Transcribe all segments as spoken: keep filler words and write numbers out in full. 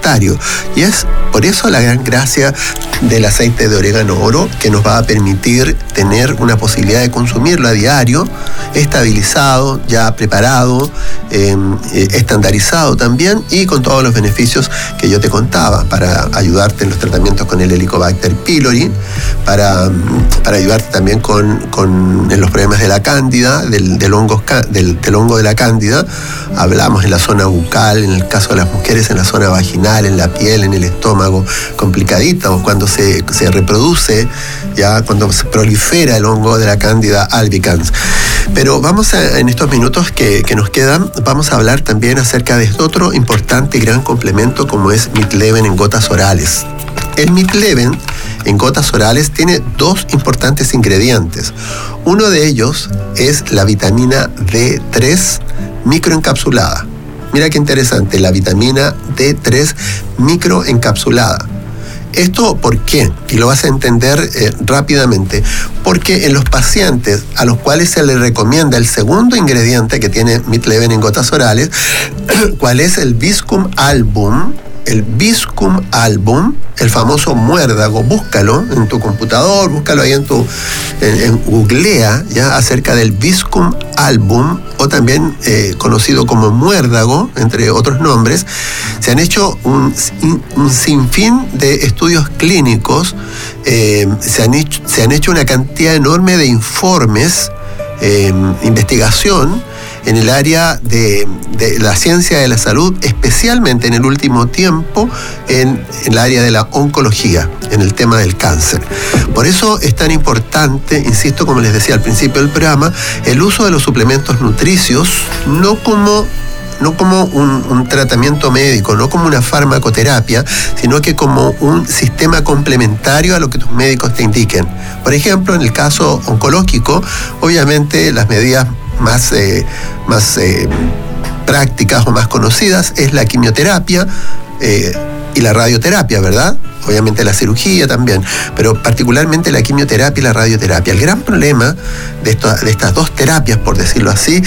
complementario. Y es por eso la gran gracia del aceite de orégano oro, que nos va a permitir tener una posibilidad de consumirlo a diario, estabilizado, ya preparado, eh, estandarizado también, y con todos los beneficios que yo te contaba, para ayudarte en los tratamientos con el Helicobacter pylori, para, para ayudarte también con, con en los problemas de la cándida, del, del, hongo, del, del hongo de la cándida. Hablamos en la zona bucal, en el caso de las mujeres en la zona vaginal, en la piel, en el estómago, complicadita, o cuando se, se reproduce, ya cuando se prolifera el hongo de la cándida albicans. Pero vamos a, en estos minutos que, que nos quedan, vamos a hablar también acerca de otro importante y gran complemento, como es Midleven en gotas orales. El Midleven en gotas orales tiene dos importantes ingredientes. Uno de ellos es la vitamina D tres microencapsulada. Mira qué interesante, la vitamina D tres microencapsulada. ¿Esto por qué? Y lo vas a entender eh, rápidamente. Porque en los pacientes a los cuales se les recomienda el segundo ingrediente que tiene Midleven en gotas orales, ¿cuál es? El Viscum album. El Viscum album, el famoso muérdago, búscalo en tu computador, búscalo ahí en tu, en, en googlea, ya, acerca del Viscum album, o también eh, conocido como muérdago, entre otros nombres. Se han hecho un, un sinfín de estudios clínicos, eh, se, han hecho, se han hecho una cantidad enorme de informes, eh, investigación, en el área de, de la ciencia de la salud, especialmente en el último tiempo en, en el área de la oncología, en el tema del cáncer. Por eso es tan importante, insisto, como les decía al principio del programa, el uso de los suplementos nutricios, no como no como un, un tratamiento médico, no como una farmacoterapia, sino que como un sistema complementario a lo que tus médicos te indiquen. Por ejemplo, en el caso oncológico, obviamente las medidas más, eh, más eh, prácticas o más conocidas es la quimioterapia eh, y la radioterapia, ¿verdad? Obviamente la cirugía también, pero particularmente la quimioterapia y la radioterapia. El gran problema de, esto, de estas dos terapias, por decirlo así,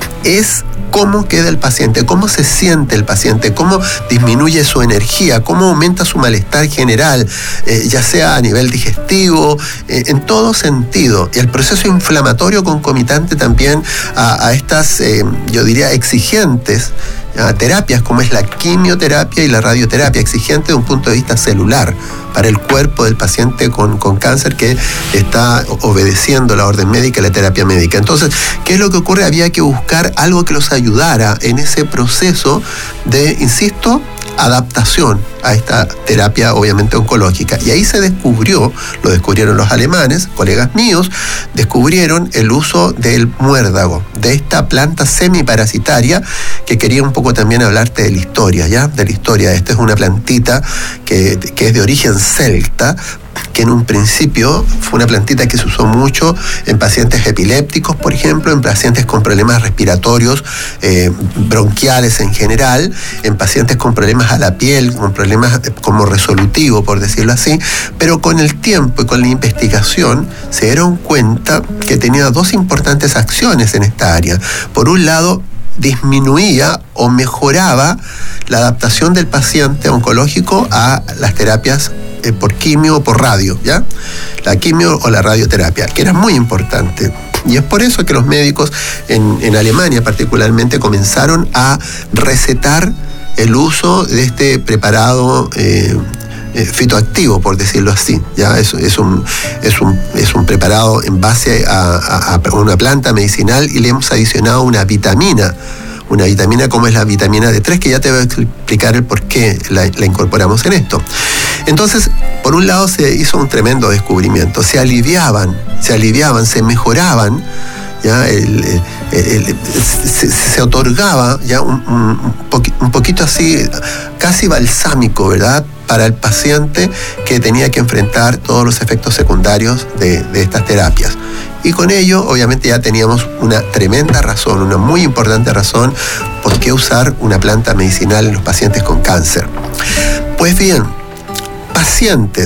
es cómo queda el paciente, cómo se siente el paciente, cómo disminuye su energía, cómo aumenta su malestar general, eh, ya sea a nivel digestivo, eh, en todo sentido. Y el proceso inflamatorio concomitante también a, a estas, eh, yo diría, exigentes a terapias como es la quimioterapia y la radioterapia, exigente de un punto de vista celular para el cuerpo del paciente con, con cáncer que está obedeciendo la orden médica y la terapia médica. Entonces, ¿qué es lo que ocurre? Había que buscar algo que los ayudara en ese proceso de, insisto, adaptación a esta terapia obviamente oncológica. Y ahí se descubrió, lo descubrieron los alemanes, colegas míos, descubrieron el uso del muérdago, de esta planta semiparasitaria, que quería un poco también hablarte de la historia, ¿ya? De la historia. Esta es una plantita que, que es de origen celta, que en un principio fue una plantita que se usó mucho en pacientes epilépticos, por ejemplo, en pacientes con problemas respiratorios, eh, bronquiales en general, en pacientes con problemas a la piel, con problemas como resolutivo, por decirlo así, pero con el tiempo y con la investigación se dieron cuenta que tenía dos importantes acciones en esta área. Por un lado, disminuía o mejoraba la adaptación del paciente oncológico a las terapias eh, por quimio o por radio, ¿ya? La quimio o la radioterapia, que era muy importante. Y es por eso que los médicos en, en Alemania particularmente comenzaron a recetar el uso de este preparado eh, eh, fitoactivo, por decirlo así. ¿Ya? Es, es, un, es, un, es un preparado en base a, a, a una planta medicinal, y le hemos adicionado una vitamina, una vitamina como es la vitamina D tres, que ya te voy a explicar el por qué la, la incorporamos en esto. Entonces, por un lado se hizo un tremendo descubrimiento, se aliviaban, se aliviaban, se mejoraban, ya el, el, el, el, se, se otorgaba ya un, un, poqu- un poquito así, casi balsámico, ¿verdad?, para el paciente que tenía que enfrentar todos los efectos secundarios de, de estas terapias. Y con ello, obviamente, ya teníamos una tremenda razón, una muy importante razón por qué usar una planta medicinal en los pacientes con cáncer. Pues bien, pacientes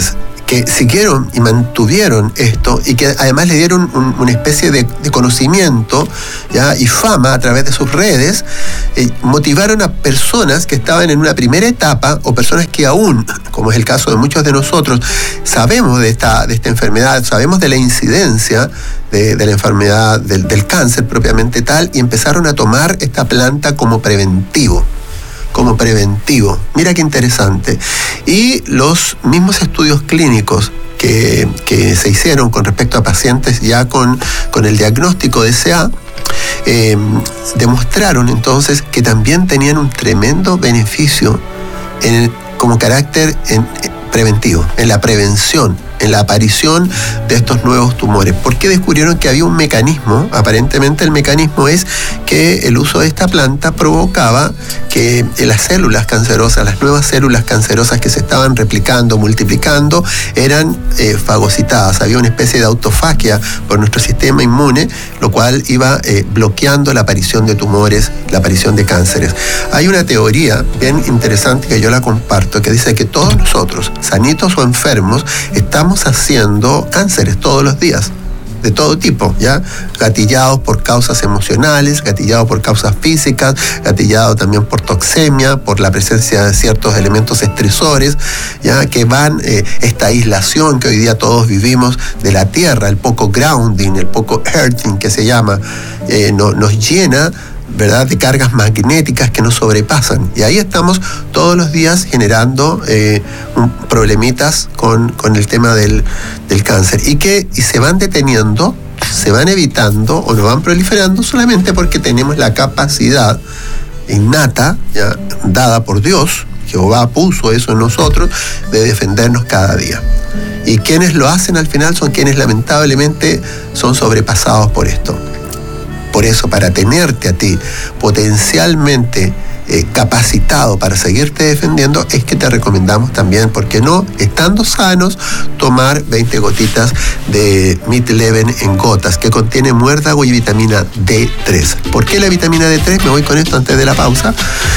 que siguieron y mantuvieron esto y que además le dieron un, una especie de, de conocimiento, ¿ya? Y fama a través de sus redes, eh, motivaron a personas que estaban en una primera etapa o personas que aún, como es el caso de muchos de nosotros, sabemos de esta, de esta enfermedad, sabemos de la incidencia de, de la enfermedad, del, del cáncer propiamente tal, y empezaron a tomar esta planta como preventivo. como preventivo. Mira qué interesante. Y los mismos estudios clínicos que, que se hicieron con respecto a pacientes ya con, con el diagnóstico de C A, eh, demostraron entonces que también tenían un tremendo beneficio en el, como carácter en, en preventivo, en la prevención, en la aparición de estos nuevos tumores. ¿Por qué descubrieron que había un mecanismo? Aparentemente el mecanismo es que el uso de esta planta provocaba que las células cancerosas, las nuevas células cancerosas que se estaban replicando, multiplicando, eran eh, fagocitadas. Había una especie de autofagia por nuestro sistema inmune, lo cual iba eh, bloqueando la aparición de tumores, la aparición de cánceres. Hay una teoría bien interesante que yo la comparto, que dice que todos nosotros, sanitos o enfermos, estamos haciendo cánceres todos los días, de todo tipo, ¿ya? Gatillados por causas emocionales, gatillados por causas físicas, gatillados también por toxemia, por la presencia de ciertos elementos estresores, ¿ya? Que van, eh, esta aislación que hoy día todos vivimos de la tierra, el poco grounding, el poco earthing que se llama, eh, no, nos llena, ¿verdad?, de cargas magnéticas que nos sobrepasan. Y ahí estamos todos los días generando eh, un, problemitas con, con el tema del, del cáncer. Y que y se van deteniendo, se van evitando o no van proliferando solamente porque tenemos la capacidad innata, ya, dada por Dios, Jehová puso eso en nosotros, de defendernos cada día. Y quienes lo hacen al final son quienes lamentablemente son sobrepasados por esto. Por eso, para tenerte a ti potencialmente eh, capacitado para seguirte defendiendo, es que te recomendamos también, ¿por qué no?, estando sanos, tomar veinte gotitas de Mid-Leven en gotas, que contiene muérdago y vitamina D tres. ¿Por qué la vitamina D tres? Me voy con esto antes de la pausa.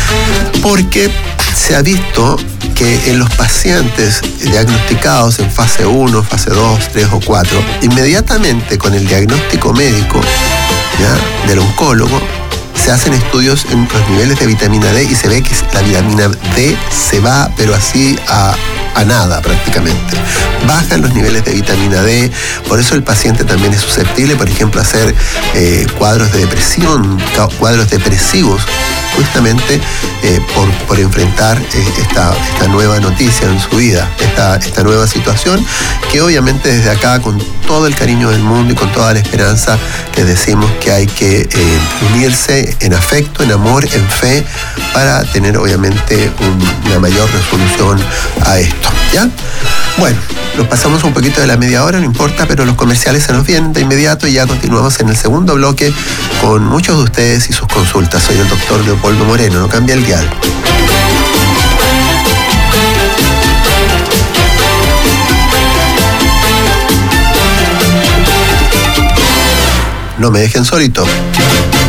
Porque se ha visto que en los pacientes diagnosticados en fase uno, fase dos, tres o cuatro, inmediatamente con el diagnóstico médico, ¿ya?, del oncólogo, se hacen estudios en los niveles de vitamina D y se ve que la vitamina D se va, pero así a, a nada prácticamente. Bajan los niveles de vitamina D, por eso el paciente también es susceptible, por ejemplo, a hacer eh, cuadros de depresión, cuadros depresivos, justamente eh, por, por enfrentar eh, esta, esta nueva noticia en su vida, esta, esta nueva situación, que obviamente desde acá, con todo el cariño del mundo y con toda la esperanza, les decimos que hay que eh, unirse en afecto, en amor, en fe, para tener obviamente un, una mayor resolución a esto, ¿ya? Bueno, nos pasamos un poquito de la media hora, no importa, pero los comerciales se nos vienen de inmediato y ya continuamos en el segundo bloque con muchos de ustedes y sus consultas. Soy el doctor Leopoldo Moreno, no cambia el dial. No me dejen solito.